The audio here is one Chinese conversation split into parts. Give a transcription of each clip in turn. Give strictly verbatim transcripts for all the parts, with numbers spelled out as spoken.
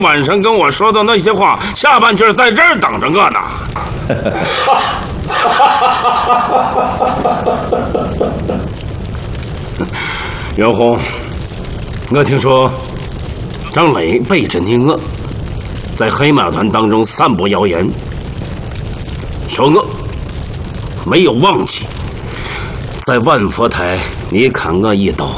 晚上跟我说的那些话，下半句在这儿等着我呢。袁弘，我听说张磊背着你我，在黑马团当中散布谣言，说我没有忘记在万佛台你砍我一刀。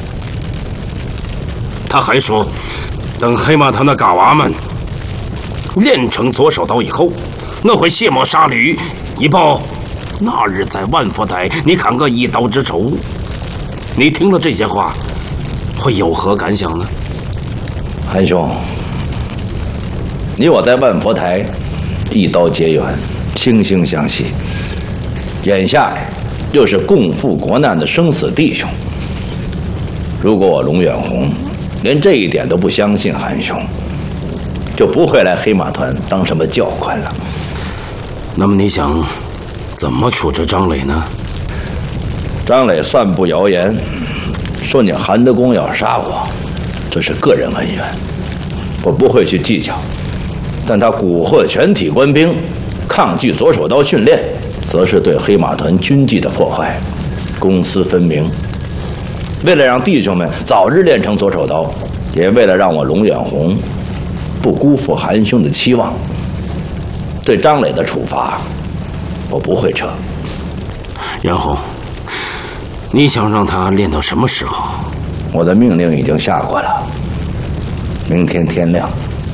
他还说，等黑马团的嘎娃们练成左手刀以后，我会卸磨杀驴，以报那日在万佛台你砍我一刀之仇。你听了这些话，会有何感想呢？ 韩兄，你我在万佛台一刀结缘，惺惺相惜，眼下又是共赴国难的生死弟兄。如果我龙远红连这一点都不相信韩兄，就不会来黑马团当什么教官了。 那么你想怎么处置张磊呢？ 张磊散布谣言，说你韩德公要杀我，这是个人恩怨，我不会去计较。但他蛊惑全体官兵，抗拒左手刀训练，则是对黑马团军纪的破坏，公私分明。为了让弟兄们早日练成左手刀，也为了让我龙远红不辜负韩兄的期望，对张磊的处罚，我不会撤。 袁弘，你想让他练到什么时候？ 我的命令已经下过了，明天天亮。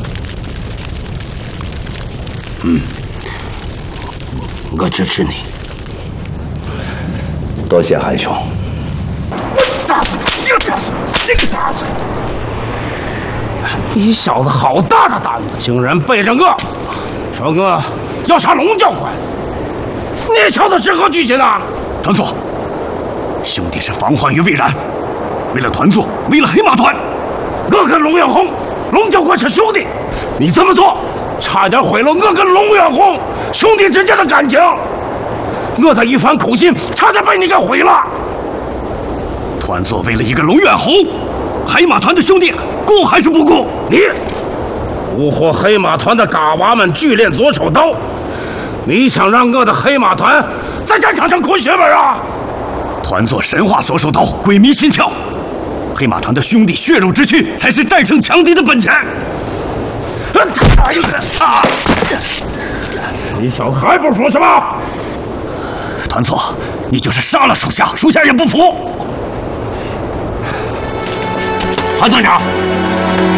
嗯，我支持你。 多谢韩兄。 打死你！你个打死！你个打死！你小子好大的胆子，竟然背着我说我要杀龙教官！你瞧他是何居心啊！ 团座，兄弟是防患于未然，为了团座，为了黑马团， 我跟龙远红、龙教官是兄弟，你这么做差点毁了我跟龙远红兄弟之间的感情。我的一番苦心差点被你给毁了。 团座为了一个龙远红，黑马团的兄弟顾还是不顾？ 你蛊惑黑马团的嘎娃们聚练左手刀，你想让我的黑马团在战场上滚血本啊？ 团座神话左手刀，鬼迷心窍，黑马团的兄弟血肉之躯才是战胜强敌的本钱。 啊！你小子还不服是吧？ 团座，你就是杀了属下，属下也不服。韩团长。